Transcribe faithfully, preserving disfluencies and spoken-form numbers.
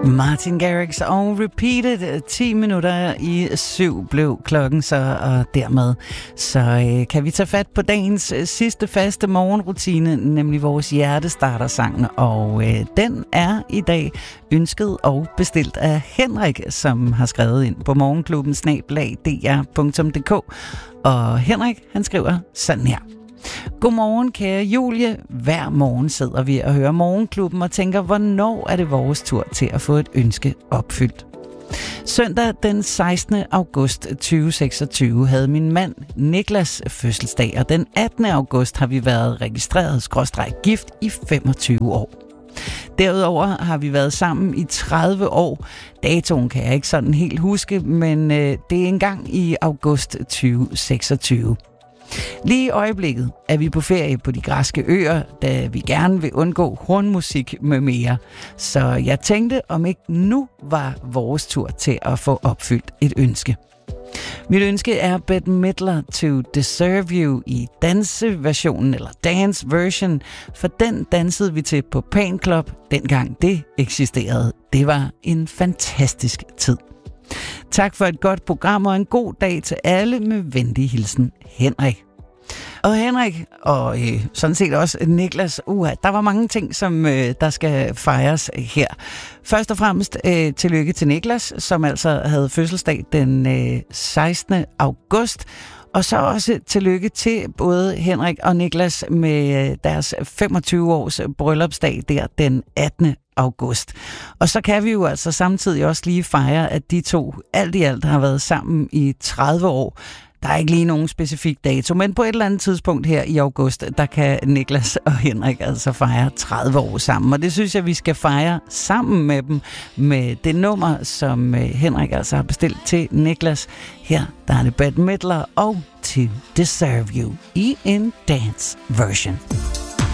Martin Garrix og Repeated. ti minutter i syv blev klokken så, og dermed så øh, kan vi tage fat på dagens øh, sidste faste morgenrutine, nemlig vores hjertestartersang, og øh, den er i dag ønsket og bestilt af Henrik, som har skrevet ind på morgenklubben snabel-a d r punktum d k, og Henrik, han skriver sådan her: Godmorgen, kære Julie. Hver morgen sidder vi og hører Morgenklubben og tænker, hvornår er det vores tur til at få et ønske opfyldt. Søndag den sekstende august tyve seksogtyve havde min mand Niklas fødselsdag, og den attende august har vi været registreret skråstreg gift i femogtyve år. Derudover har vi været sammen i tredive år. Datoen kan jeg ikke sådan helt huske, men øh, det er engang i august tyve seksogtyve. Lige i øjeblikket er vi på ferie på de græske øer, da vi gerne vil undgå hornmusik med mere. Så jeg tænkte, om ikke nu var vores tur til at få opfyldt et ønske. Mit ønske er Bette Midler to Deserve You i danseversionen eller dance version, for den dansede vi til på Pain Club, dengang det eksisterede. Det var en fantastisk tid. Tak for et godt program og en god dag til alle, med venlig hilsen, Henrik. Og Henrik, og øh, sådan set også Niklas, uha, der var mange ting, som øh, der skal fejres her. Først og fremmest øh, tillykke til Niklas, som altså havde fødselsdag den øh, sekstende august. Og så også tillykke til både Henrik og Niklas med øh, deres femogtyve års bryllupsdag der den attende august. Og så kan vi jo altså samtidig også lige fejre, at de to alt i alt har været sammen i tredive år. Der er ikke lige nogen specifik dato, men på et eller andet tidspunkt her i august, der kan Niklas og Henrik altså fejre tredive år sammen. Og det synes jeg, vi skal fejre sammen med dem med det nummer, som Henrik altså har bestilt til Niklas. Her der er det Bette Midler og To Deserve You i en dance version.